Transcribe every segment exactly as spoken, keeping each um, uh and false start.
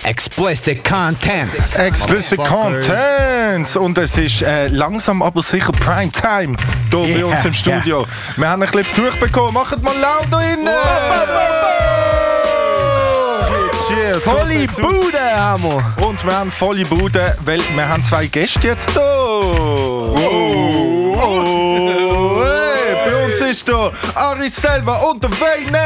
Explicit Content. Explicit Content. Und es ist äh, langsam aber sicher Primetime hier yeah. bei uns im Studio. Yeah. Wir haben ein bisschen Besuch bekommen. Macht mal laut da innen! Cheers. Volle Bude haben wir. Und wir haben volle Bude, weil wir haben zwei Gäste jetzt hier. Oh. Oh. Oh. Hey, bei uns ist hier Ari selber und der Weine.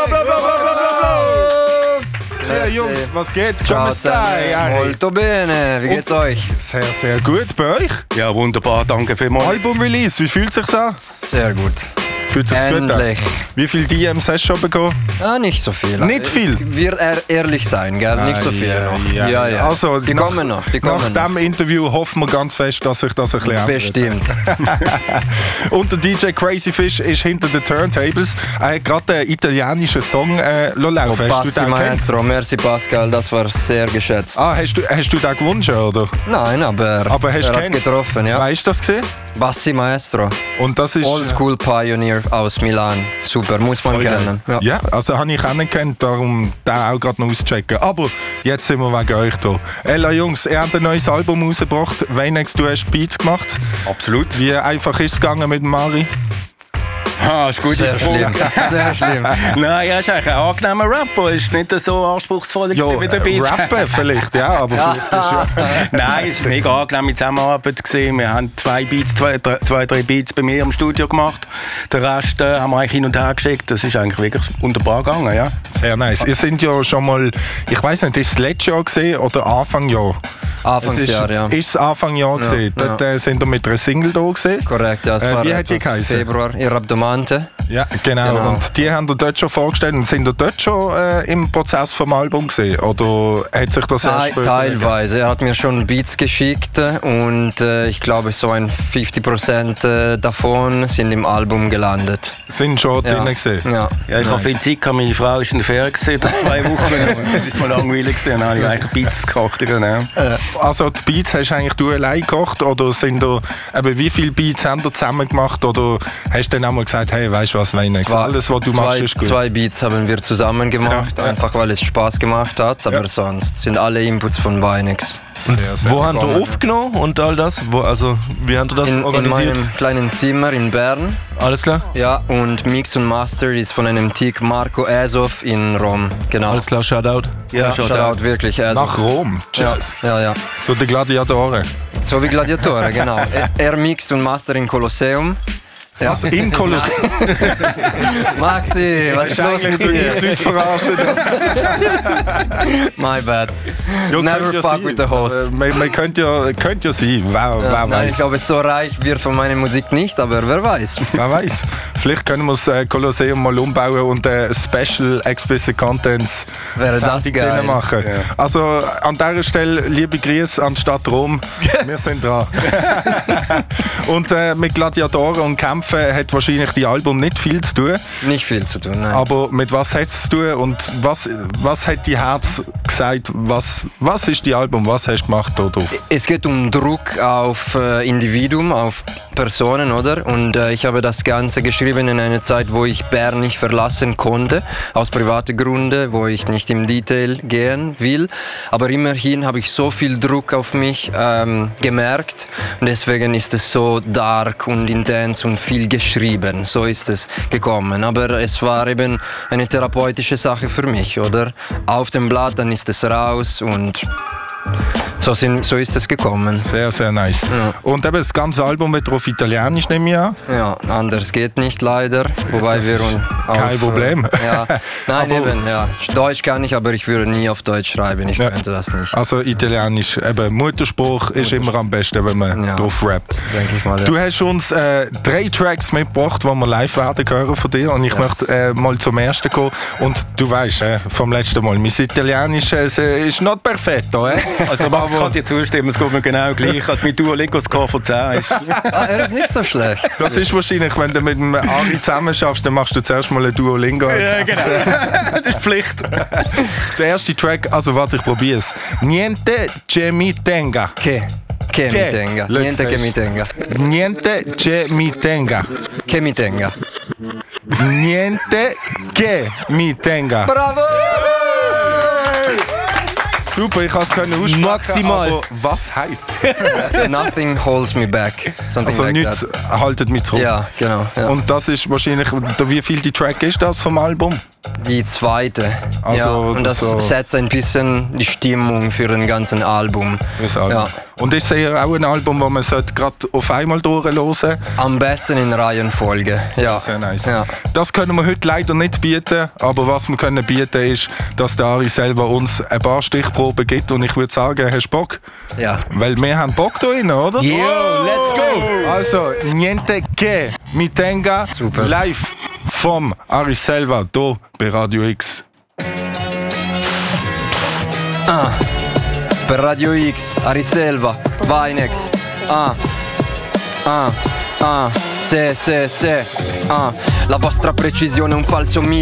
Ja, Jungs, was geht? Ciao, molto bene, wie geht's euch? Sehr, sehr gut. Bei euch? Ja, wunderbar, danke vielmals. Album-Release, wie fühlt es sich an? Sehr gut. Fühlt sich gut an? Wie viele D Ms hast du schon bekommen? Ah, nicht so viel. Nicht viel? Wir er ehrlich sein, gell? Nicht so viel. Ja, ja. ja, ja. Also, die nach, kommen noch. Die kommen nach noch. diesem Interview hoffen wir ganz fest, dass sich das ein bisschen ändert. Bestimmt. Und der D J Crazy Fish ist hinter den Turntables. Er hat gerade einen italienischen Song äh, laufen. Oh, Passi Maestro, merci Pascal, das war sehr geschätzt. Ah, hast du, hast du den gewünscht, oder? Nein, aber, aber hast er hat getroffen, ja. Weißt du das gesehen? Passi Maestro. Und das ist Old School Pioneer aus Milan. Super, muss man Freude. kennen. Ja, ja, also habe ich kennengelernt, darum den auch gerade noch auschecken. Aber jetzt sind wir wegen euch da. Ella Jungs, ihr habt ein neues Album rausgebracht. Weinex, du hast Beats gemacht. Absolut. Wie einfach ist es gegangen mit Mari? Ah, ist gut. Sehr schlimm. Sehr schlimm. Nein, er ist eigentlich ein angenehmer Rapper. Ist nicht so anspruchsvoll ja, wie der Beats. Rappen vielleicht, ja, aber ja. vielleicht ist ja... Nein, es war eine mega angenehme Zusammenarbeit gewesen. Wir haben zwei Beats, zwei, drei, zwei, drei Beats bei mir im Studio gemacht. Den Rest äh, haben wir eigentlich hin und her geschickt. Das ist eigentlich wirklich wunderbar gegangen, ja. Sehr nice. Ihr seid ja schon mal, ich weiss nicht, ist es letztes Jahr gesehen oder Anfangsjahr? Anfangsjahr, ja. Ist es Anfangsjahr gesehen? Ja, Dort äh, sind wir mit einer Single da gesehen. Korrekt, ja. Es äh, war wie hat die geheißen? Februar, Ir Abdomante. Ja, genau. genau. Und die haben ihr dort schon vorgestellt und sind ihr dort schon äh, im Prozess vom Album gesehen? Oder hat sich das erst später... Teilweise. Er hat mir schon Beats geschickt und äh, ich glaube so ein fünfzig Prozent äh, davon sind im Album gelandet. Sind schon ja. drin gesehen? Ja, ja ich nice. habe viel Zeit gehabt. Meine Frau ist in der Ferien gesehen, zwei Wochen. Das ist mal langweilig gewesen. Dann habe ich eigentlich Beats gekocht. Ja. Also die Beats hast du eigentlich du allein gekocht oder sind da, eben, wie viele Beats haben ihr zusammen gemacht oder hast du dann einmal gesagt, hey, weißt du was, Weinex, zwei, alles was du zwei, machst ist gut? Zwei Beats haben wir zusammen gemacht, ja, einfach weil es Spaß gemacht hat, aber ja. sonst sind alle Inputs von Weinex. Und sehr, sehr wo haben Sie aufgenommen und all das? Wo, also, wie haben Sie das in, organisiert? In meinem kleinen Zimmer in Bern. Alles klar? Ja, und Mix und Master ist von einem Tick Marco Azov in Rom. Genau. Alles klar, Shoutout. Ja, Shoutout, Shoutout wirklich. Azov. Nach Rom? Ja, ja, ja. So die Gladiatoren? So wie Gladiatoren, genau. er, er mixt und master in Kolosseum. Ja. Also im Kolosseum? Maxi, was ist los mit dir? Ich Leute verarschen. My bad. Ja, Never ja fuck sein. with the host. Man, man könnte ja, könnte ja sein. Wer, ja, wer nein, weiß. Ich glaube, so reich wird von meiner Musik nicht, aber wer weiß. Wer weiß. Vielleicht können wir das äh, Kolosseum mal umbauen und äh, Special Explicit Contents wäre das geil machen. Ja. Also an dieser Stelle liebe Grüße an die Stadt Rom. Wir sind dran. Und äh, mit Gladiatoren und Kämpfen hat wahrscheinlich die Album nicht viel zu tun. Nicht viel zu tun, nein. Aber mit was hat es zu tun und was, was hat die Herz gesagt? Was, was ist die Album? Was hast du gemacht da drauf? Es geht um Druck auf äh, Individuum, auf Personen, oder? Und äh, ich habe das Ganze geschrieben in einer Zeit, wo ich Bern nicht verlassen konnte, aus privaten Gründen, wo ich nicht im Detail gehen will. Aber immerhin habe ich so viel Druck auf mich ähm, gemerkt und deswegen ist es so dark und intens und viel geschrieben. So ist es gekommen. Aber es war eben eine therapeutische Sache für mich, oder? Auf dem Blatt, dann ist es raus und so, sind, so ist es gekommen. Sehr, sehr nice. Ja. Und eben das ganze Album wird auf Italienisch, nehme ich an? Ja, anders geht nicht leider. Wobei das wir ist auf, kein Problem. Äh, ja. Nein, eben, ja. Deutsch kann ich, aber ich würde nie auf Deutsch schreiben. Ich ja. könnte das nicht. Also Italienisch, eben Mutterspruch ist immer am besten, wenn man ja. drauf rappt. Denke ich mal, ja. Du hast uns äh, drei Tracks mitgebracht, die wir live werden hören von dir. Und ich yes. möchte äh, mal zum ersten kommen. Und du weißt, äh, vom letzten Mal, mein Italienisch äh, ist not perfetto. Äh? Also Max kann dir zustimmen, es geht mir genau gleich, als mit Duolingo das K von zehn ist. Ah, er ist nicht so schlecht. Das ist wahrscheinlich, wenn du mit dem Ari zusammen schaffst, dann machst du zuerst mal ein Duolingo. Ja, genau. Das ist Pflicht. Der erste Track, also warte, ich probiere es. Niente che mi tenga. Che? Che mi tenga. Niente che mi tenga. Niente che mi tenga. Che mi tenga. Niente che mi tenga. Bravo! Super, ich kann es aussprechen. Maximal. Aber was heisst? Nothing holds me back. Something Also like nichts that. haltet mich zurück. Ja, genau. Ja. Und das ist wahrscheinlich, wie viel die Track ist das vom Album? Die zweite. Also, ja, und das so- setzt ein bisschen die Stimmung für den ganzen Album. Fürs Album. Ja. Und ist sicher auch ein Album, das man gerade auf einmal durchhören. Am besten in Reihenfolge. Ja. Sehr nice. Ja. Das können wir heute leider nicht bieten, aber was wir können bieten ist, dass der Ari selber uns ein paar Stichproben gibt und ich würde sagen, hast du Bock? Ja. Weil wir haben Bock da drin, oder? Yo, let's go! Also, niente che, mi tenga Super. live vom Ari Selva, hier bei Radio X. Ah. Per Radio X, Ariselva, Vinex. Ah. Ah. Ah. Se, se, se. Ah. La vostra precisione è un falso mito.